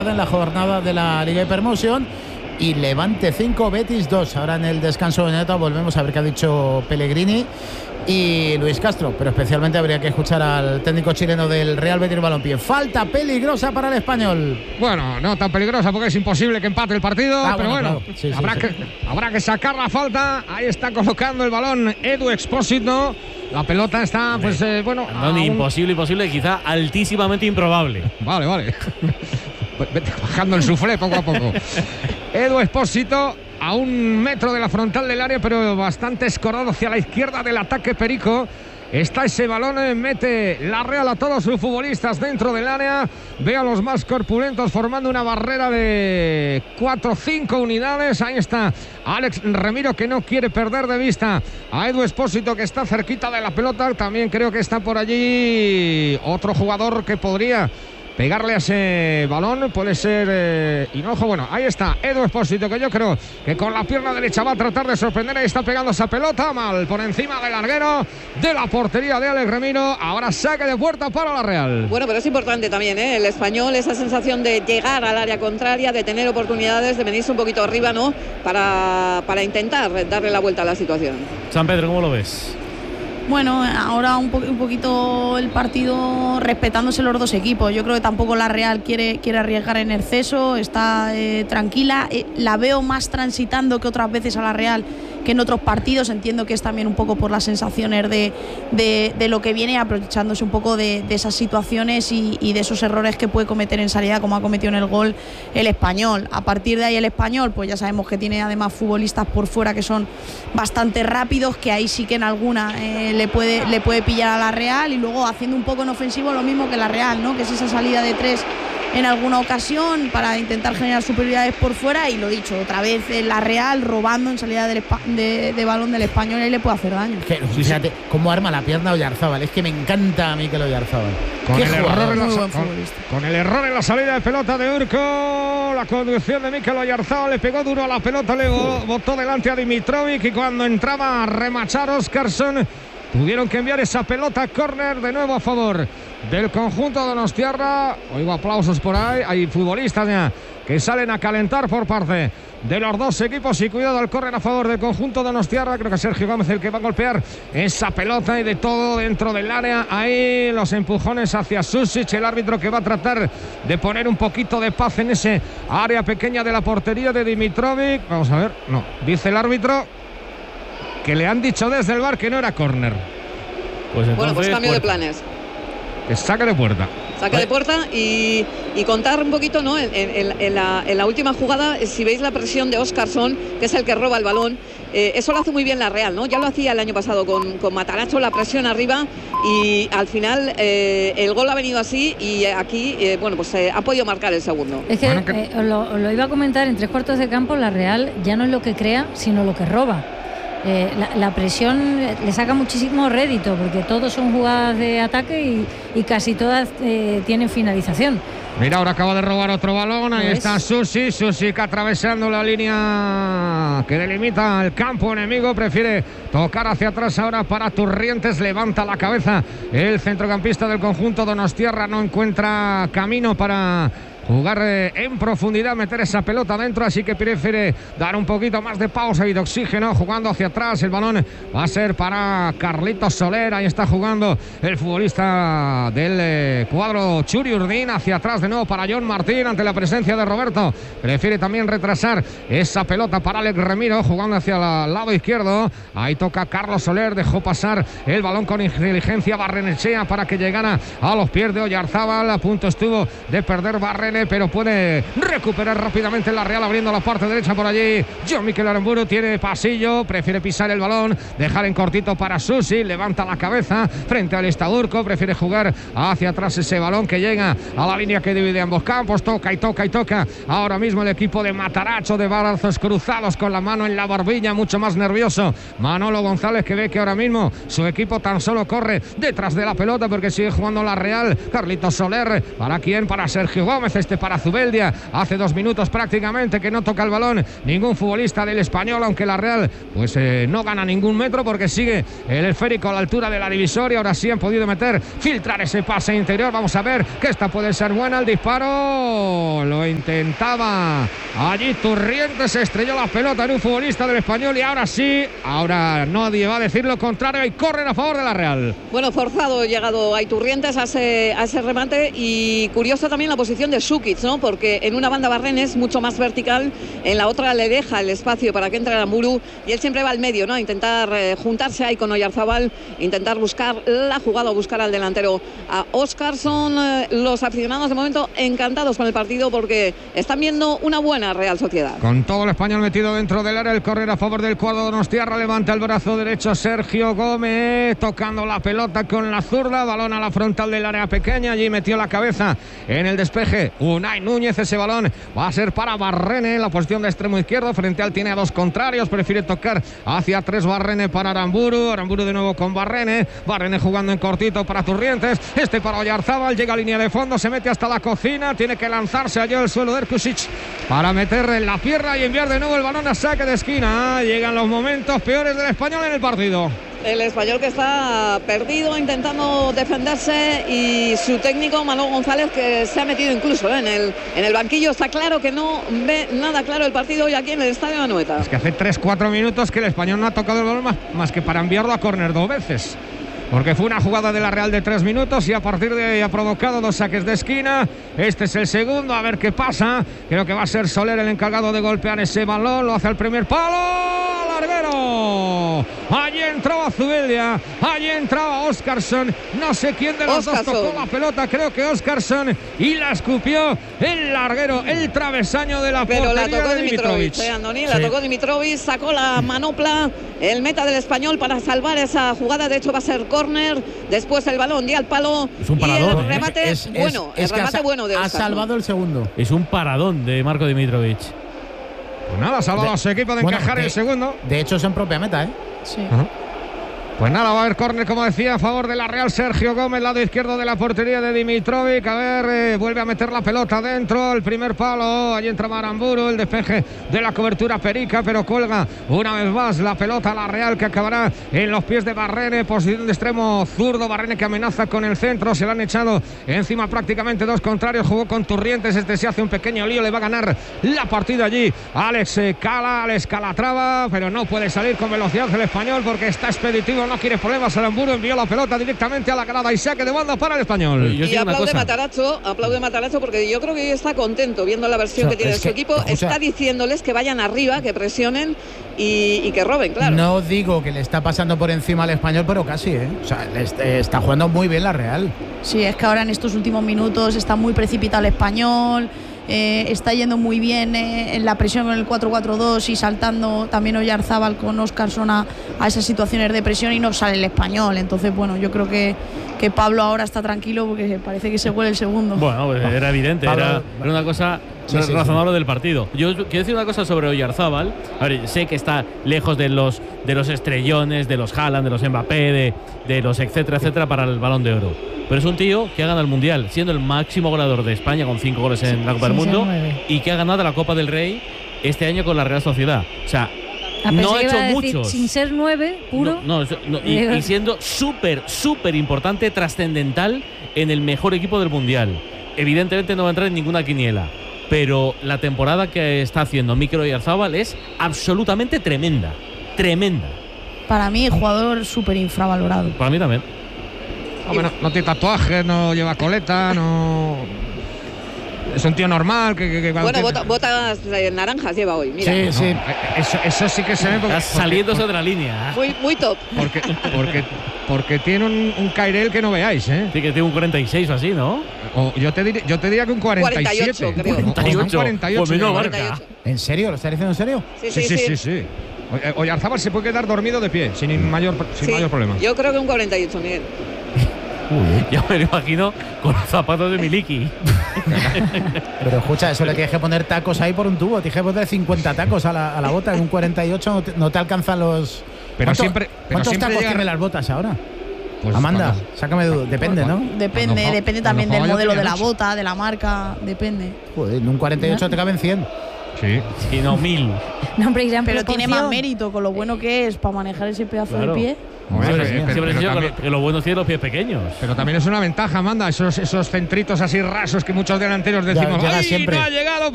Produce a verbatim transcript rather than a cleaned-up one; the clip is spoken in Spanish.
en la jornada de la Liga Hypermotion. Y Levante cinco, Betis dos. Ahora en el descanso de Neta volvemos a ver qué ha dicho Pellegrini y Luis Castro, pero especialmente habría que escuchar al técnico chileno del Real Betis Balompié. Falta peligrosa para el Español. Bueno, no tan peligrosa porque es imposible que empate el partido, ah, pero bueno, bueno, claro. sí, habrá, sí, que, sí. habrá que sacar la falta. Ahí está colocando el balón Edu Expósito. La pelota está, pues, eh, bueno... No, ni imposible, imposible, quizá altísimamente improbable. Vale, vale. Vete bajando el suflé poco a poco. Edu Expósito a un metro de la frontal del área, pero bastante escorado hacia la izquierda del ataque Perico. Está ese balón, mete la Real a todos sus futbolistas dentro del área. Ve a los más corpulentos formando una barrera de cuatro o cinco unidades. Ahí está Alex Remiro, que no quiere perder de vista a Edu Expósito, que está cerquita de la pelota. También creo que está por allí otro jugador que podría pegarle a ese balón, puede ser eh, Hinojo. Bueno, ahí está Edu Expósito, que yo creo que con la pierna derecha va a tratar de sorprender. Ahí está pegando esa pelota mal por encima del larguero de la portería de Alex Remiro. Ahora saque de puerta para la Real. Bueno, pero es importante también, ¿eh? El español, esa sensación de llegar al área contraria, de tener oportunidades, de venirse un poquito arriba, ¿no? Para, para intentar darle la vuelta a la situación. San Pedro, ¿cómo lo ves? Bueno, ahora un, po un poquito el partido respetándose los dos equipos. Yo creo que tampoco la Real quiere, quiere arriesgar en exceso, está eh, tranquila. Eh, la veo más transitando que otras veces a la Real que en otros partidos. Entiendo que es también un poco por las sensaciones de, de, de lo que viene, aprovechándose un poco de, de esas situaciones y, y de esos errores que puede cometer en salida, como ha cometido en el gol el Español. A partir de ahí el Español, pues ya sabemos que tiene además futbolistas por fuera que son bastante rápidos, que ahí sí que en alguna eh, le puede, le puede pillar a la Real, y luego haciendo un poco en ofensivo lo mismo que la Real, ¿no? Que es esa salida de tres en alguna ocasión para intentar generar superioridades por fuera, y lo dicho, otra vez la Real robando en salida del de, de balón del Español, y le puede hacer daño. Que, fíjate cómo arma la pierna Oyarzábal, es que me encanta a mí que lo Oyarzábal. Con el, error en la, con, con el error en la salida de pelota de Urco, la conducción de Mikel Oyarzábal, le pegó duro a la pelota, le botó delante a Dimitrovic, y cuando entraba a remachar Óscarsson, tuvieron que enviar esa pelota a córner de nuevo a favor del conjunto de Donostiarra. Oigo aplausos por ahí, hay futbolistas ya que salen a calentar por parte de los dos equipos, y cuidado al córner a favor del conjunto de Donostiarra. Creo que es Sergio Gómez el que va a golpear esa pelota, y de todo dentro del área. Ahí los empujones hacia Susic, el árbitro que va a tratar de poner un poquito de paz en ese área pequeña de la portería de Dimitrovic. Vamos a ver, no, dice el árbitro que le han dicho desde el bar que no era córner. Pues entonces, bueno, pues cambio puerta. de planes. Que saque de puerta. Saque de puerta y, y contar un poquito, ¿no? En, en, en, la, en la última jugada, si veis la presión de Óscarsson, que es el que roba el balón, eh, eso lo hace muy bien la Real, ¿no? Ya lo hacía el año pasado con, con Matarazzo, la presión arriba, y al final eh, el gol ha venido así, y aquí, eh, bueno, pues eh, ha podido marcar el segundo. Es que, bueno, que... Eh, os lo, os lo iba a comentar, en tres cuartos de campo la Real ya no es lo que crea, sino lo que roba. Eh, la, la presión le saca muchísimo rédito, porque todos son jugadas de ataque y, y casi todas eh, tienen finalización. Mira, ahora acaba de robar otro balón. Ahí ¿Ves? está Susic, Susic atravesando la línea que delimita el campo enemigo. Prefiere tocar hacia atrás ahora para Turrientes. Levanta la cabeza el centrocampista del conjunto donostiarra. No encuentra camino para jugar eh, en profundidad, meter esa pelota dentro, así que prefiere dar un poquito más de pausa y de oxígeno jugando hacia atrás. El balón va a ser para Carlitos Soler. Ahí está jugando el futbolista del eh, cuadro Churi Urdin. Hacia atrás de nuevo para John Martín ante la presencia de Roberto. Prefiere también retrasar esa pelota para Alex Remiro, jugando hacia el lado izquierdo. Ahí toca Carlos Soler, dejó pasar el balón con inteligencia Barrenechea para que llegara a los pies de Oyarzábal. A punto estuvo de perder Barrene, pero puede recuperar rápidamente la Real, abriendo la parte derecha por allí. John Mikel Aramburu tiene pasillo, prefiere pisar el balón, dejar en cortito para Susi, levanta la cabeza frente al Estadurco, prefiere jugar hacia atrás ese balón que llega a la línea que divide ambos campos. Toca y toca y toca ahora mismo el equipo de Matarazzo, de brazos cruzados con la mano en la barbilla, mucho más nervioso Manolo González, que ve que ahora mismo su equipo tan solo corre detrás de la pelota porque sigue jugando la Real. Carlitos Soler, ¿para quién? Para Sergio Gómez. este para Zubeldia. Hace dos minutos prácticamente que no toca el balón ningún futbolista del Español, aunque la Real pues eh, no gana ningún metro porque sigue el esférico a la altura de la divisoria. Ahora sí han podido meter, filtrar ese pase interior. Vamos a ver que esta puede ser buena. El disparo lo intentaba allí Turrientes, se estrelló la pelota en un futbolista del Español y ahora sí, ahora nadie va a decir lo contrario y corren a favor de la Real. Bueno, forzado llegado a Iturrientes a ese, a ese remate, y curioso también la posición de Sukic, ¿no? Porque en una banda Barrene es mucho más vertical, en la otra le deja el espacio para que entre Aramburu y él siempre va al medio, ¿no? A intentar eh, juntarse ahí con Oyarzábal, intentar buscar la jugada o buscar al delantero, a Óscarson. Eh, los aficionados de momento encantados con el partido porque están viendo una buena Real Sociedad. Con todo el Español metido dentro del área, el correr a favor del cuadro donostiarra, levanta el brazo derecho Sergio Gómez, tocando la pelota con la zurda, balón a la frontal del área pequeña, allí metió la cabeza en el despeje Unai Núñez. Ese balón va a ser para Barrene en la posición de extremo izquierdo, frente al tiene a dos contrarios, prefiere tocar hacia tres Barrene para Aramburu, Aramburu de nuevo con Barrene, Barrene jugando en cortito para Turrientes, este para Oyarzábal, llega a línea de fondo, se mete hasta la cocina, tiene que lanzarse allí al suelo de Erkusic para meterle en la pierna y enviar de nuevo el balón a saque de esquina. Llegan los momentos peores del Español en el partido. El Español que está perdido intentando defenderse, y su técnico Manolo González que se ha metido incluso ¿eh? en, el, en el banquillo. Está claro que no ve nada claro el partido hoy aquí en el Estadio de Anoeta. Es que hace tres cuatro minutos que el Español no ha tocado el balón más, más que para enviarlo a córner dos veces, porque fue una jugada de la Real de tres minutos y a partir de ahí ha provocado dos saques de esquina. Este es el segundo, a ver qué pasa. Creo que va a ser Soler el encargado de golpear ese balón, lo hace al primer palo, larguero. Allí entraba Zubeldia, allí entraba Óscarson, no sé quién de los Oscarson. dos tocó la pelota, creo que Óscarson, y la escupió el larguero, el travesaño de la Pero portería la tocó de Dimitrovic, Dimitrovic. eh, Andoni, la sí. tocó Dimitrovic, sacó la manopla el meta del Español para salvar esa jugada. De hecho va a ser córner, después el balón dio al palo. Es un paradón, y el remate ¿eh? es, es bueno, es, el remate ha, bueno de ha Óscarson. salvado el segundo. Es un paradón de Marko Dimitrovic. Pues nada, ha salvado a su equipo de bueno, encajar de, el segundo. De hecho es en propia meta, ¿eh? Sí. Ajá. Pues nada, va a haber córner, como decía, a favor de la Real. Sergio Gómez, lado izquierdo de la portería de Dimitrovic. A ver, eh, vuelve a meter la pelota dentro, el primer palo. Allí entra Aramburu, el despeje de la cobertura Perica, pero cuelga una vez más la pelota a la Real, que acabará en los pies de Barrene, posición de extremo zurdo. Barrene que amenaza con el centro, se le han echado encima prácticamente dos contrarios. Jugó con Turrientes, este se hace un pequeño lío, le va a ganar la partida allí Alex Cala, Alex Calatrava, pero no puede salir con velocidad el Español porque está expeditivo. No quiere problemas. Aramburu envió la pelota directamente a la grada y saque de banda para el Español. Y aplaude Matarazzo, aplaude Matarazzo porque yo creo que está contento viendo la versión o sea, que tiene su equipo. Escucha, está diciéndoles que vayan arriba, que presionen y, y que roben, claro. No digo que le está pasando por encima al Español, pero casi, ¿eh? O sea, le está, está jugando muy bien la Real. Sí, es que ahora en estos últimos minutos está muy precipitado el Español. Eh, está yendo muy bien eh, en la presión con el cuatro cuatro dos y saltando también Oyarzábal con Óscarson a, a esas situaciones de presión y no sale el Español. Entonces, bueno, yo creo que, que Pablo ahora está tranquilo porque parece que se huele el segundo. Bueno, pues era evidente, Pablo, era, era una cosa sí, sí, razonable sí. del partido. Yo quiero decir una cosa sobre Oyarzábal. A ver, sé que está lejos de los, de los estrellones, de los Haaland, de los Mbappé, de, de los etcétera, etcétera para el Balón de Oro. Pero es un tío que ha ganado el Mundial, siendo el máximo goleador de España con cinco goles en sí, la Copa sí, del Mundo, y que ha ganado la Copa del Rey este año con la Real Sociedad. O sea, ah, no ha hecho muchos. Sin ser nueve, puro. No, no, no y, y siendo súper, súper importante, trascendental en el mejor equipo del Mundial. Evidentemente no va a entrar en ninguna quiniela, pero la temporada que está haciendo Mikel Oyarzábal es absolutamente tremenda. Tremenda. Para mí, jugador súper infravalorado. Para mí también. No, no, no tiene tatuajes, no lleva coleta, no. Es un tío normal. Que, que, que bueno, tiene... bota, botas eh, naranjas lleva hoy. Mira. Sí, no, sí. Eso, eso sí que se ve. Porque, Está saliéndose de la línea. Muy, muy top. Porque, porque, porque tiene un, un Cairel que no veáis, ¿eh? Sí, que tiene un cuarenta y seis o así, ¿no? O yo, te diría, yo te diría que un cuarenta y siete. cuarenta y ocho, creo. cuarenta y ocho. cuarenta y ocho. Pues no marca. ¿En serio? ¿Lo estás diciendo en serio? Sí, sí, sí. sí, sí, sí, sí. Oyarzábal se puede quedar dormido de pie, sin mayor, sin sí, mayor problema. Yo creo que un cuarenta y ocho, Miguel. Ya me lo imagino con los zapatos de Miliki. Pero escucha, eso le tienes que poner tacos ahí por un tubo. Tienes que poner cincuenta tacos a la, a la bota. En un cuarenta y ocho no te, no te alcanzan los. Pero ¿Cuánto, siempre. Pero ¿Cuántos siempre tacos llega... tienen las botas ahora? Pues Amanda, cuando, sácame de duda. Depende, ¿no? Depende, Cuando- depende cuando también del jugaba modelo yo de la tenía bota, de la marca, depende. Joder, en un cuarenta y ocho te caben cien. Sí. Y no mil. No, hombre, irá en Pero tiene más proporción. mérito con lo bueno que es para manejar ese pedazo Claro. de pie. Hombre, Siempre- pero- siempre pero he dicho que también- lo- que lo bueno tiene los pies pequeños. Pero también es una ventaja, Amanda, esos, esos centritos así rasos que muchos delanteros decimos, llega ¡ay, siempre. no ha llegado!